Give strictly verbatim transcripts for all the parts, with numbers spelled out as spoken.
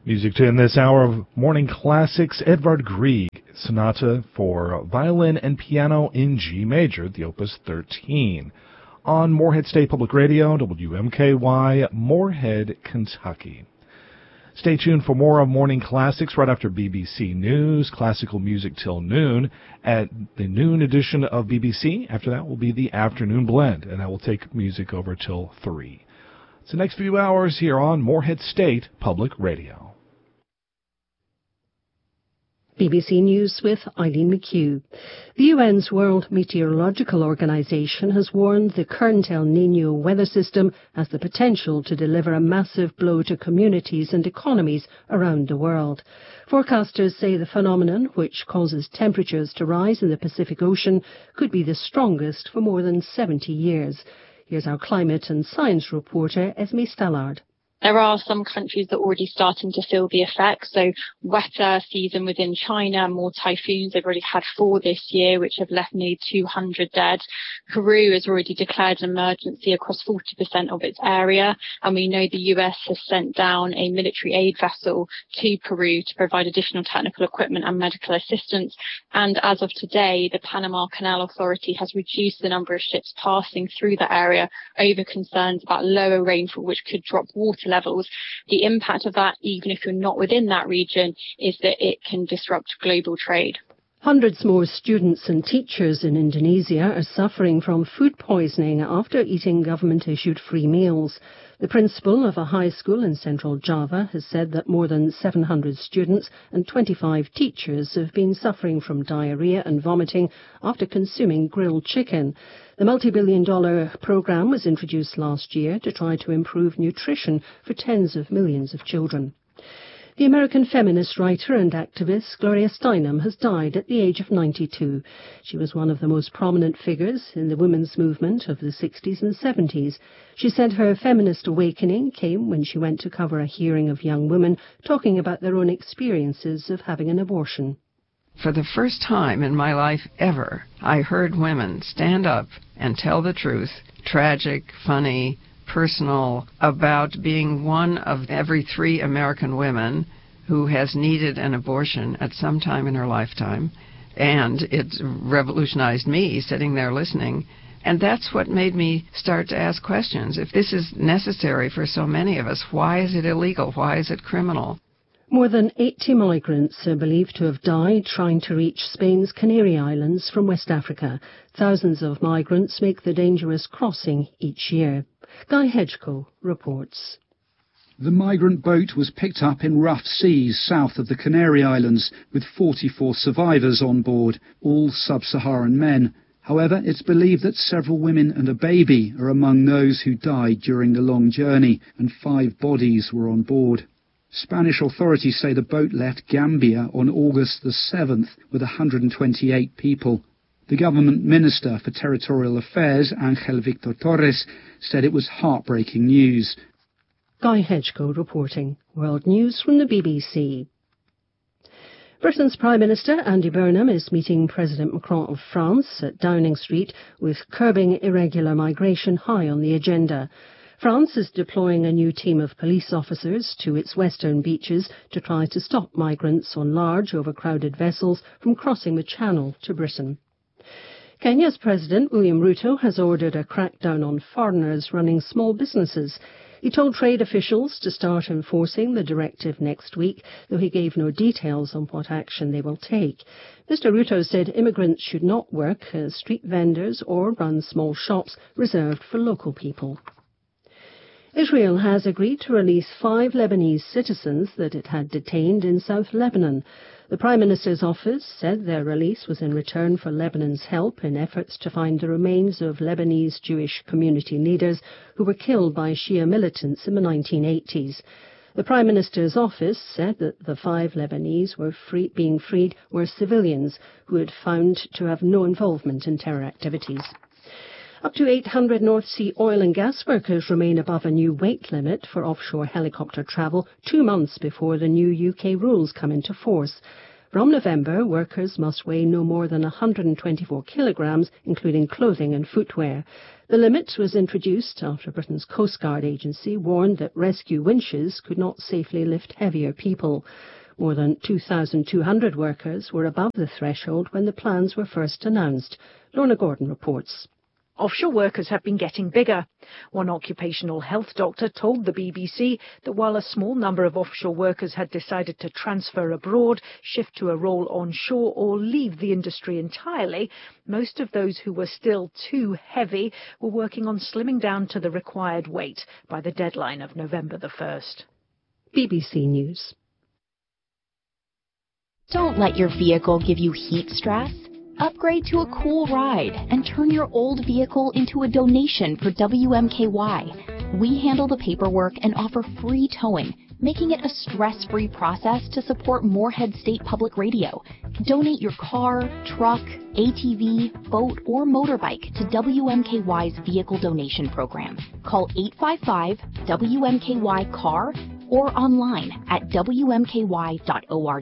Music to end this hour of Morning Classics, Edvard Grieg, Sonata for Violin and Piano in G Major, the Opus thirteen. On Morehead State Public Radio, W M K Y, Morehead, Kentucky. Stay tuned for more of Morning Classics right after B B C News, classical music till noon. At the noon edition of B B C, after that will be the afternoon blend, and that will take music over till three. It's the next few hours here on Morehead State Public Radio. B B C News with Eileen McHugh. The U N's World Meteorological Organization has warned the current El Niño weather system has the potential to deliver a massive blow to communities and economies around the world. Forecasters say the phenomenon, which causes temperatures to rise in the Pacific Ocean, could be the strongest for more than seventy years. Here's our climate and science reporter, Esme Stallard. There are some countries that are already starting to feel the effects. So wetter season within China, more typhoons. They've already had four this year, which have left nearly two hundred dead. Peru has already declared an emergency across forty percent of its area. And we know the U S has sent down a military aid vessel to Peru to provide additional technical equipment and medical assistance. And as of today, the Panama Canal Authority has reduced the number of ships passing through the area over concerns about lower rainfall, which could drop water levels. The impact of that, even if you're not within that region, is that it can disrupt global trade. Hundreds more students and teachers in Indonesia are suffering from food poisoning after eating government-issued free meals. The principal of a high school in central Java has said that more than seven hundred students and twenty-five teachers have been suffering from diarrhea and vomiting after consuming grilled chicken. The multi-billion dollar program was introduced last year to try to improve nutrition for tens of millions of children. The American feminist writer and activist Gloria Steinem has died at the age of ninety-two. She was one of the most prominent figures in the women's movement of the sixties and seventies. She said her feminist awakening came when she went to cover a hearing of young women talking about their own experiences of having an abortion. For the first time in my life ever, I heard women stand up and tell the truth, tragic, funny, personal, about being one of every three American women who has needed an abortion at some time in her lifetime. And it revolutionized me sitting there listening. And that's what made me start to ask questions. If this is necessary for so many of us, why is it illegal? Why is it criminal? More than eighty migrants are believed to have died trying to reach Spain's Canary Islands from West Africa. Thousands of migrants make the dangerous crossing each year. Guy Hedgecoe reports. The migrant boat was picked up in rough seas south of the Canary Islands with forty-four survivors on board, all sub-Saharan men. However, it's believed that several women and a baby are among those who died during the long journey, and five bodies were on board. Spanish authorities say the boat left Gambia on August the seventh with one hundred twenty-eight people. The government minister for territorial affairs, Angel Victor Torres, said it was heartbreaking news. Guy Hedgecoe reporting. World News from the B B C. Britain's Prime Minister Andy Burnham is meeting President Macron of France at Downing Street, with curbing irregular migration high on the agenda. France is deploying a new team of police officers to its western beaches to try to stop migrants on large, overcrowded vessels from crossing the Channel to Britain. Kenya's President William Ruto has ordered a crackdown on foreigners running small businesses. He told trade officials to start enforcing the directive next week, though he gave no details on what action they will take. Mister Ruto said immigrants should not work as street vendors or run small shops reserved for local people. Israel has agreed to release five Lebanese citizens that it had detained in South Lebanon. The Prime Minister's office said their release was in return for Lebanon's help in efforts to find the remains of Lebanese Jewish community leaders who were killed by Shia militants in the nineteen eighties. The Prime Minister's office said that the five Lebanese were free, being freed were civilians who had found to have no involvement in terror activities. Up to eight hundred North Sea oil and gas workers remain above a new weight limit for offshore helicopter travel two months before the new U K rules come into force. From November, workers must weigh no more than one hundred twenty-four kilograms, including clothing and footwear. The limit was introduced after Britain's Coast Guard agency warned that rescue winches could not safely lift heavier people. More than two thousand two hundred workers were above the threshold when the plans were first announced. Lorna Gordon reports. Offshore workers have been getting bigger. One occupational health doctor told the B B C that while a small number of offshore workers had decided to transfer abroad, shift to a role onshore or leave the industry entirely, most of those who were still too heavy were working on slimming down to the required weight by the deadline of November the first. B B C News. Don't let your vehicle give you heat stress. Upgrade to a cool ride and turn your old vehicle into a donation for W M K Y. We handle the paperwork and offer free towing, making it a stress-free process to support Moorhead State Public Radio. Donate your car, truck, A T V, boat, or motorbike to W M K Y's Vehicle Donation Program. Call eight five five W M K Y C A R or online at W M K Y dot org.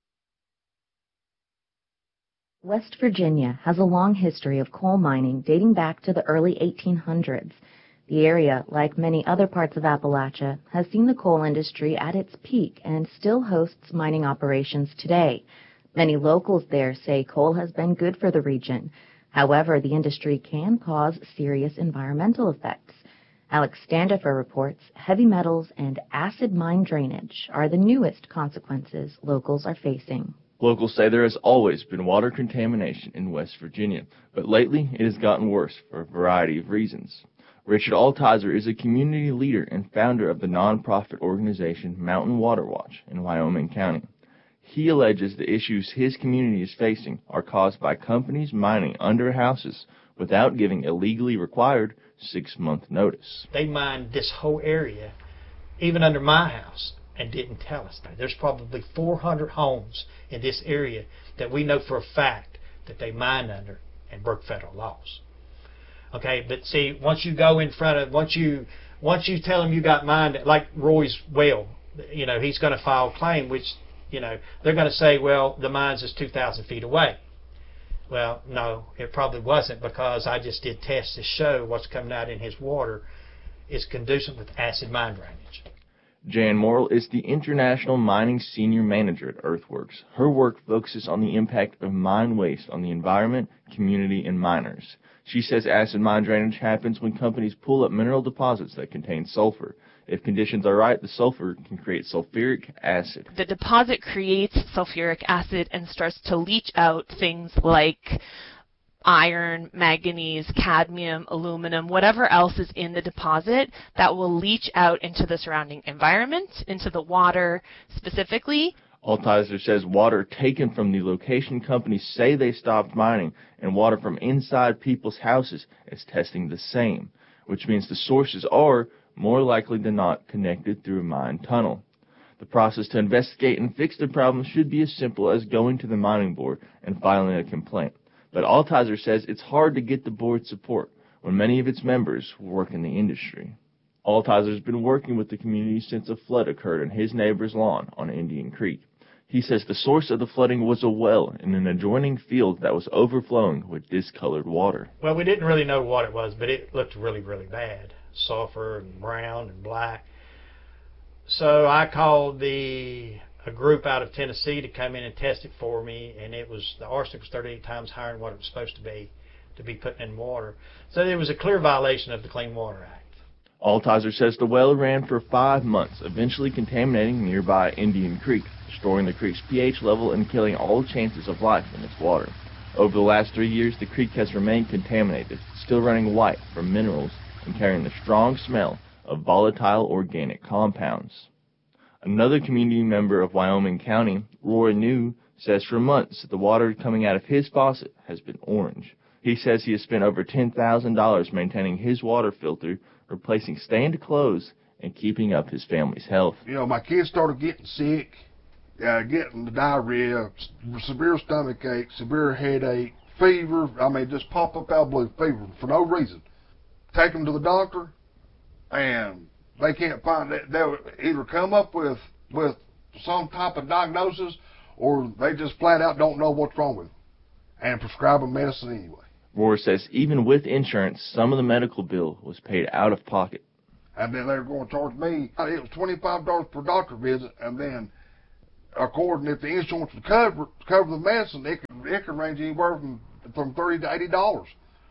West Virginia has a long history of coal mining dating back to the early eighteen hundreds. The area, like many other parts of Appalachia, has seen the coal industry at its peak and still hosts mining operations today. Many locals there say coal has been good for the region. However, the industry can cause serious environmental effects. Alex Standifer reports heavy metals and acid mine drainage are the newest consequences locals are facing. Locals say there has always been water contamination in West Virginia, but lately it has gotten worse for a variety of reasons. Richard Altizer is a community leader and founder of the nonprofit organization Mountain Water Watch in Wyoming County. He alleges the issues his community is facing are caused by companies mining under houses without giving a legally required six-month notice. They mined this whole area, even under my house, and didn't tell us that. There's probably four hundred homes in this area that we know for a fact that they mined under and broke federal laws. Okay, but see, once you go in front of, once you once you tell them you got mined, like Roy's well, you know, he's going to file a claim, which, you know, they're going to say, well, the mines is two thousand feet away. Well, no, it probably wasn't, because I just did tests to show what's coming out in his water is conducive with acid mine drainage. Jan Morrill is the International Mining Senior Manager at Earthworks. Her work focuses on the impact of mine waste on the environment, community, and miners. She says acid mine drainage happens when companies pull up mineral deposits that contain sulfur. If conditions are right, the sulfur can create sulfuric acid. The deposit creates sulfuric acid and starts to leach out things like iron, manganese, cadmium, aluminum, whatever else is in the deposit that will leach out into the surrounding environment, into the water specifically. Altizer says water taken from the location companies say they stopped mining and water from inside people's houses is testing the same, which means the sources are, more likely than not, connected through a mine tunnel. The process to investigate and fix the problem should be as simple as going to the mining board and filing a complaint. But Altizer says it's hard to get the board's support when many of its members work in the industry. Altizer has been working with the community since a flood occurred in his neighbor's lawn on Indian Creek. He says the source of the flooding was a well in an adjoining field that was overflowing with discolored water. Well, we didn't really know what it was, but it looked really, really bad. Sulfur and brown and black. So I called the a group out of Tennessee to come in and test it for me, and it was the arsenic was thirty-eight times higher than what it was supposed to be to be put in water. So there was a clear violation of the Clean Water Act. Altizer says the well ran for five months, eventually contaminating nearby Indian Creek, destroying the creek's pH level and killing all chances of life in its water. Over the last three years, the creek has remained contaminated, still running white from minerals and carrying the strong smell of volatile organic compounds. Another community member of Wyoming County, Roy New, says for months the water coming out of his faucet has been orange. He says he has spent over ten thousand dollars maintaining his water filter, replacing stained clothes, and keeping up his family's health. You know, my kids started getting sick, uh, getting the diarrhea, severe stomach ache, severe headache, fever. I mean, just pop up out of blue, fever for no reason. Take them to the doctor, and they can't find it. They'll either come up with with some type of diagnosis, or they just flat out don't know what's wrong with them and prescribe them medicine anyway. Rohr says even with insurance, some of the medical bill was paid out of pocket. And then they were going to charge me, it was twenty-five dollars per doctor visit, and then according if the insurance would cover cover the medicine, it could, it could range anywhere from, from thirty to eighty dollars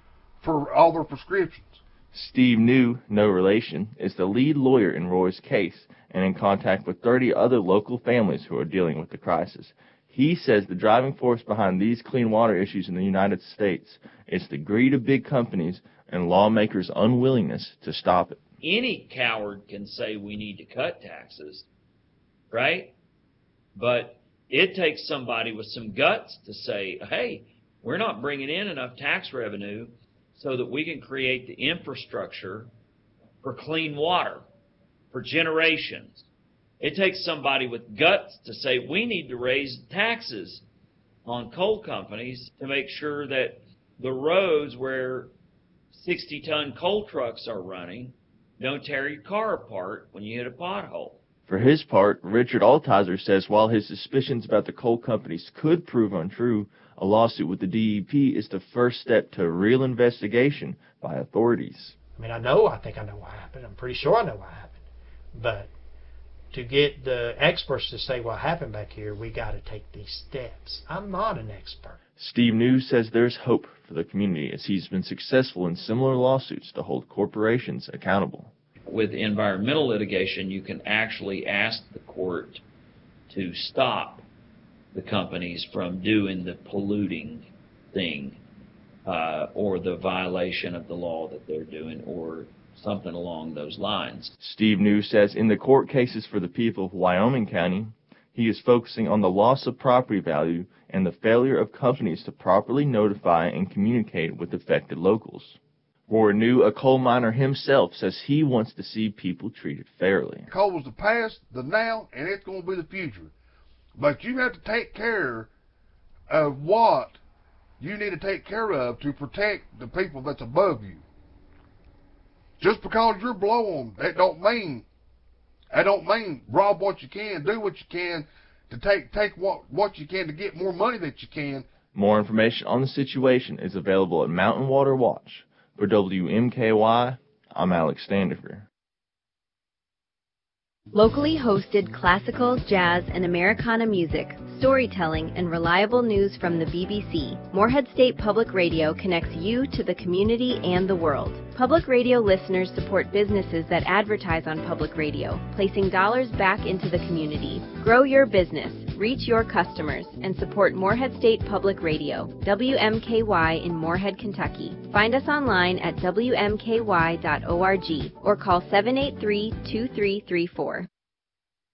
for all their prescriptions. Steve New, no relation, is the lead lawyer in Rohr's case and in contact with thirty other local families who are dealing with the crisis. He says the driving force behind these clean water issues in the United States is the greed of big companies and lawmakers' unwillingness to stop it. Any coward can say we need to cut taxes, right? But it takes somebody with some guts to say, hey, we're not bringing in enough tax revenue so that we can create the infrastructure for clean water for generations. It takes somebody with guts to say we need to raise taxes on coal companies to make sure that the roads where sixty-ton coal trucks are running don't tear your car apart when you hit a pothole. For his part, Richard Altizer says while his suspicions about the coal companies could prove untrue, a lawsuit with the D E P is the first step to a real investigation by authorities. I mean, I know, I think I know what happened. I'm pretty sure I know what happened. But to get the experts to say what happened back here, we got to take these steps. I'm not an expert. Steve New says there's hope for the community as he's been successful in similar lawsuits to hold corporations accountable. With environmental litigation, you can actually ask the court to stop the companies from doing the polluting thing uh, or the violation of the law that they're doing or something along those lines. Steve New says in the court cases for the people of Wyoming County, he is focusing on the loss of property value and the failure of companies to properly notify and communicate with affected locals. Rohr New, a coal miner himself, says he wants to see people treated fairly. Coal was the past, the now, and it's going to be the future. But you have to take care of what you need to take care of to protect the people that's above you. Just because you're below them, that don't mean, that don't mean rob what you can, do what you can to take take what, what you can to get more money that you can. More information on the situation is available at Mountain Water Watch. For W M K Y, I'm Alex Standifer. Locally hosted classical, jazz, and Americana music, storytelling, and reliable news from the B B C, Morehead State Public Radio connects you to the community and the world. Public radio listeners support businesses that advertise on public radio, placing dollars back into the community. Grow your business, reach your customers, and support Morehead State Public Radio, W M K Y in Morehead, Kentucky. Find us online at W M K Y dot org or call seven eight three, two three three four.